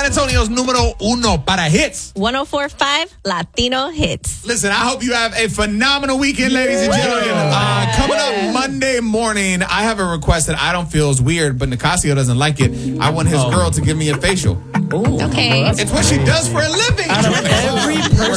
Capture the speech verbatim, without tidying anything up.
Antonio's numero uno para hits. one oh four point five Latino Hits. Listen, I hope you have a phenomenal weekend, ladies and gentlemen. Uh, coming up Monday morning, I have a request that I don't feel is weird, but Nicasio doesn't like it. I want his girl to give me a facial. Okay. It's what she does for a living. Out of every person